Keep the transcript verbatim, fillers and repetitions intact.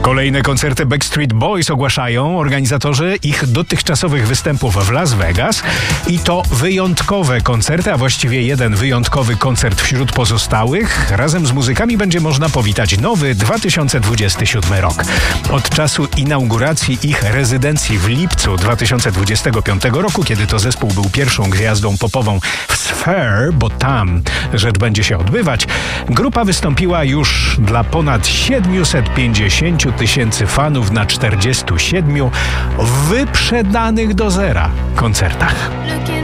Kolejne koncerty Backstreet Boys ogłaszają organizatorzy ich dotychczasowych występów w Las Vegas i to wyjątkowe koncerty, a właściwie jeden wyjątkowy koncert wśród pozostałych. Razem z muzykami będzie można powitać nowy dwa tysiące dwudziesty siódmy rok. Od czasu inauguracji ich rezydencji w lipcu dwa tysiące dwudziestego piątego roku, kiedy to zespół był pierwszą gwiazdą popową w Sphere, bo tam rzecz będzie się odbywać, grupa wystąpiła już dla ponad siedmiuset pięćdziesięciu tysięcy fanów na czterdziestu siedmiu wyprzedanych do zera koncertach.